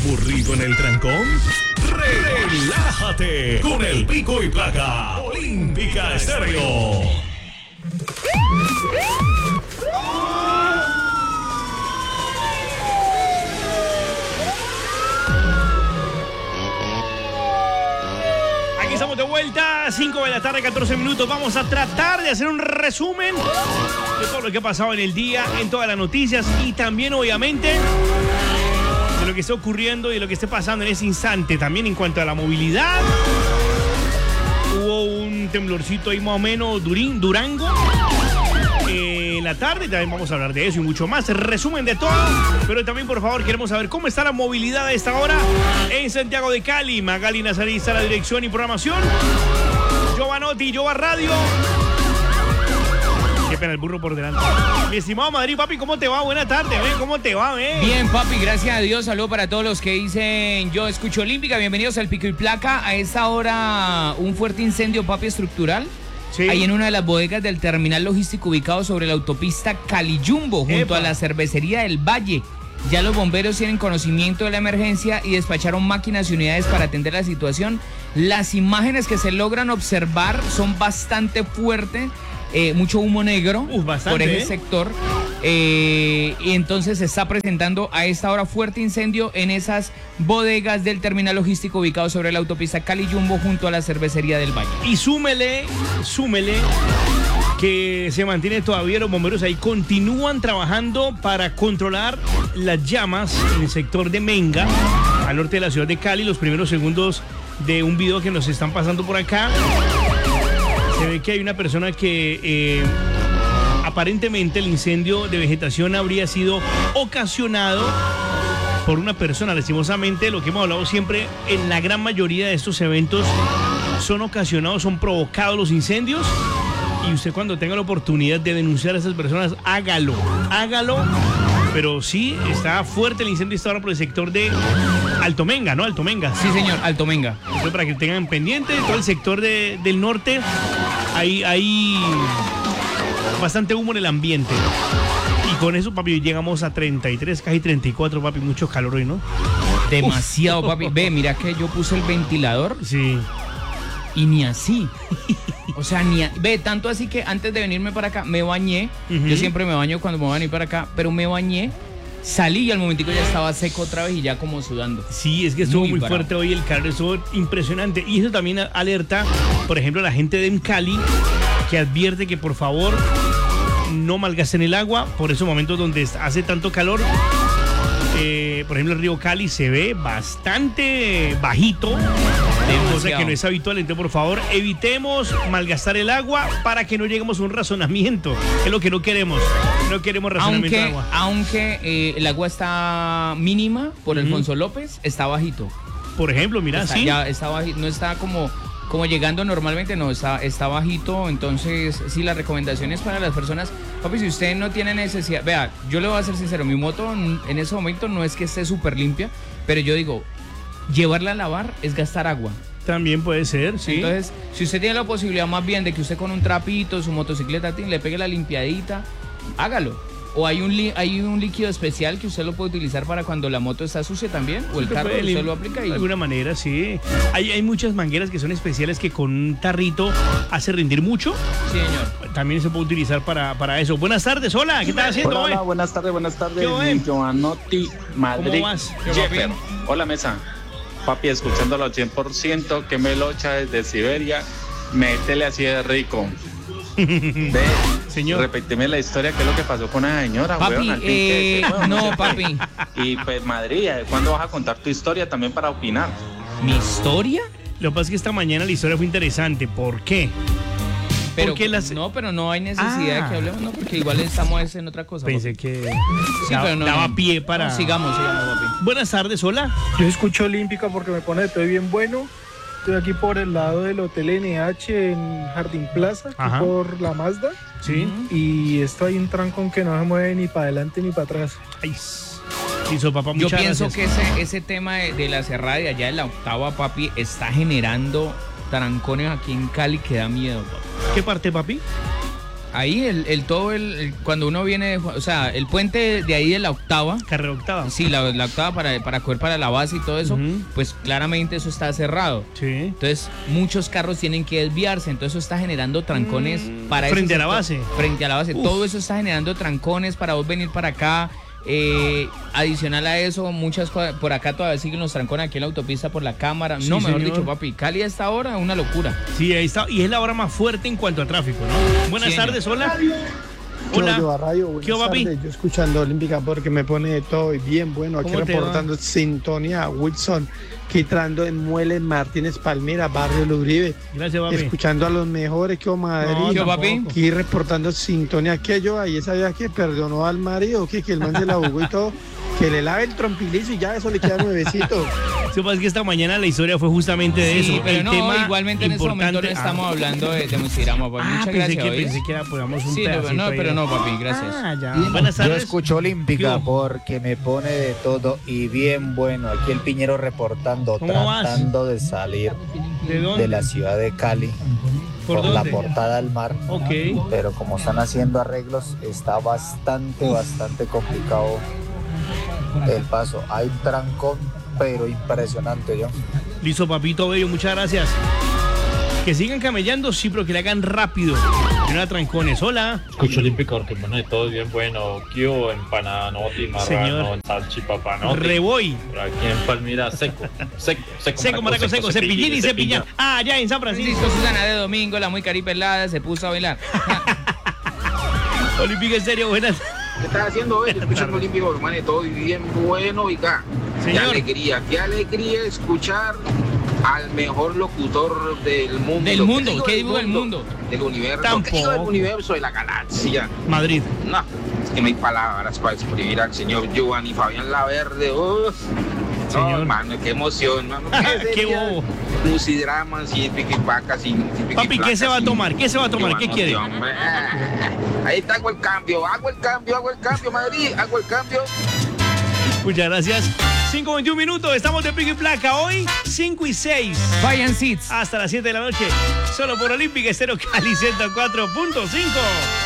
¿Aburrido en el trancón? Relájate con el Pico y Placa Olímpica Estéreo. Aquí estamos de vuelta, 5 de la tarde, 14 minutos. Vamos a tratar de hacer un resumen de todo lo que ha pasado en el día, en todas las noticias y también, obviamente, de lo que está ocurriendo y de lo que esté pasando en ese instante. También en cuanto a la movilidad, hubo un temblorcito ahí más o menos Durango en la tarde. También vamos a hablar de eso y mucho más. Resumen de todo, pero también, por favor, queremos saber cómo está la movilidad a esta hora en Santiago de Cali. Magali Nazarí está en la dirección y programación. Giovanotti, Jova Radio. Qué pena, el burro por delante. Mi estimado Madrid, papi, ¿cómo te va? Buena tarde, ¿eh? ¿Cómo te va, eh? Bien, papi, gracias a Dios. Saludos para todos los que dicen yo escucho Olímpica. Bienvenidos al Pico y Placa. A esta hora, un fuerte incendio, papi, estructural. Sí. Ahí en una de las bodegas del terminal logístico ubicado sobre la autopista Cali-Jumbo, junto a la cervecería del Valle. Ya los bomberos tienen conocimiento de la emergencia y despacharon máquinas y unidades para atender la situación. Las imágenes que se logran observar son bastante fuertes. Mucho humo negro por ese sector. Y entonces se está presentando a esta hora fuerte incendio en esas bodegas del terminal logístico ubicado sobre la autopista Cali-Jumbo junto a la cervecería del Valle. Y súmele que se mantiene todavía, los bomberos ahí continúan trabajando para controlar las llamas en el sector de Menga, al norte de la ciudad de Cali. Los primeros segundos de un video que nos están pasando por acá, se ve que hay una persona que aparentemente el incendio de vegetación habría sido ocasionado por una persona. Lastimosamente, lo que hemos hablado siempre, en la gran mayoría de estos eventos son ocasionados, son provocados los incendios. Y usted, cuando tenga la oportunidad de denunciar a esas personas, hágalo. Pero sí, está fuerte el incendio esta hora por el sector de Altomenga, ¿no? Altomenga. Sí, señor, Altomenga. Entonces, para que tengan pendiente, todo el sector del norte, hay bastante humo en el ambiente. Y con eso, papi, llegamos a 33, casi 34, papi, mucho calor hoy, ¿no? Demasiado, papi. Ve, mira que yo puse el ventilador. Sí. Y ni así. O sea, ve, tanto así que antes de venirme para acá me bañé. Yo siempre me baño cuando me voy a venir para acá, pero me bañé, salí y al momentico ya estaba seco otra vez y ya como sudando. Sí, es que estuvo muy fuerte hoy el calor, estuvo impresionante. Y eso también alerta, por ejemplo, a la gente de Cali, que advierte que por favor no malgasten el agua por esos momentos donde hace tanto calor. Por ejemplo, el río Cali se ve bastante bajito, cosa que no es habitual. Entonces, por favor, evitemos malgastar el agua para que no lleguemos a un razonamiento, que es lo que no queremos. No queremos razonamiento de agua. Aunque el agua está mínima por Alfonso López, está bajito. Por ejemplo, mira, sí. Ya está bajito, no está como llegando normalmente, no, está bajito. Entonces, sí, la recomendación es para las personas. Papi, si usted no tiene necesidad, vea, yo le voy a ser sincero, mi moto en ese momento no es que esté súper limpia, pero yo digo, llevarla a lavar es gastar agua. También puede ser, sí. Entonces, si usted tiene la posibilidad más bien de que usted con un trapito, su motocicleta, le pegue la limpiadita, hágalo. O hay un líquido especial que usted lo puede utilizar para cuando la moto está sucia también, o el carro, usted lo aplica y... De alguna manera, sí. Hay muchas mangueras que son especiales que con un tarrito hace rendir mucho. Sí, señor. También se puede utilizar para eso. Buenas tardes, hola, ¿qué estás haciendo? Hola, buenas tardes, Giovanotti, Madrid. ¿Cómo vas? Jeffer. Hola, mesa. Papi, escuchándolo al 100%, que me locha desde Siberia, métele así de rico. Ve, señor, repíteme la historia, qué es lo que pasó con esa señora, papi. No, papi. Y pues, Madrid, ¿cuándo vas a contar tu historia también para opinar? ¿Mi historia? Lo que pasa es que esta mañana la historia fue interesante. ¿Por qué? Pero no hay necesidad de que hablemos, no, porque igual estamos en otra cosa. Pensé papi. que sí, daba pie para... No, sigamos, papi. Buenas tardes, hola. Yo escucho Olímpica porque me pone de todo bien bueno. Estoy aquí por el lado del Hotel NH en Jardín Plaza, aquí por la Mazda. Sí. Y esto hay un trancón que no se mueve ni para adelante ni para atrás. Ay, hizo papá, muchas Yo pienso gracias. que ese tema de la cerrada de allá de la octava, papi, está generando trancones aquí en Cali que da miedo, papi. ¿Qué parte, papi? Ahí cuando uno viene, o sea, el puente de ahí de la octava. Carrera octava. Sí, la octava para coger para la base y todo eso, pues claramente eso está cerrado. Sí. Entonces, muchos carros tienen que desviarse, entonces eso está generando trancones para frente ese a la base. Frente a la base. Todo eso está generando trancones para vos venir para acá. Adicional a eso, muchas cosas, por acá todavía siguen los trancones aquí en la autopista por la cámara. Sí, mejor señor. dicho, papi, Cali a esta hora, una locura. Sí, ahí está. Y es la hora más fuerte en cuanto a tráfico, ¿no? Buenas tardes, hola. Hola. Yo, Radio, buenas ¿Qué hubo, papi? tardes. Yo escuchando Olímpica porque me pone de todo y bien bueno. Aquí ¿Cómo te reportando sintonía Wilson, quitando en Mueles Martínez Palmira, Barrio Luribe. Gracias, papi. Escuchando a los mejores que Madrid. No, ¿Qué, papi? Aquí reportando sintonía que yo ahí sabía que perdonó al marido, que el man se la jugó y todo. Que le lave el trompilizo y ya eso le queda nuevecito. Lo que pasa es que esta mañana la historia fue justamente de eso. Pero el no, tema igualmente en ese momento no estamos hablando de Musirama, papi. Muchas gracias. Pensé que era, pongamos un pedacito no, ahí. pero no, papi, gracias. Ya. Buenas tardes. Yo escucho Olímpica ¿Qué? porque me pone de todo y bien bueno. Aquí el Piñero reportando, ¿Cómo vas? tratando de salir ¿De dónde? de la ciudad de Cali ¿Por la dónde? portada al mar. Ok. Pero como están haciendo arreglos, está bastante complicado el paso. Hay un trancón, pero impresionante, yo. Listo, papito bello, muchas gracias. Que sigan camellando, sí, pero que le hagan rápido. No la trancones. Hola. Escucho Olímpica porque bueno, de todo es bien bueno. Kio, empanadoti, Señor. marrano, salchipapanote. Reboy. Pero aquí en Palmira, seco, Maraco, seco, cepillín y cepilla. Ah, ya en San Francisco. Listo, Susana de Domingo, la muy caripelada, se puso a bailar. Olímpica en serio, buenas. ¿Qué estás haciendo hoy? Escuchando Olímpico, hermano, todo bien bueno, oiga. Señor. Qué alegría escuchar al mejor locutor del mundo. Del mundo, ¿qué digo del mundo? Del universo. Tampoco. ¿Qué digo del universo, de la galaxia? Madrid. No, es que no hay palabras para describir al señor Giovanni Fabián Laverde. Señor. No, hermano, qué emoción, mano. Qué bobo. Musidramas y piquipacas y Papi, ¿qué se va a tomar? ¿Qué se va a tomar? ¿Qué quiere? Ahí está, hago el cambio, Madrid, hago el cambio. Muchas gracias. 5:21 minutos, estamos de pico y placa. Hoy, 5 y 6. Vayan Seats. Hasta las 7 de la noche. Solo por Olímpica Estéreo Cali 104.5.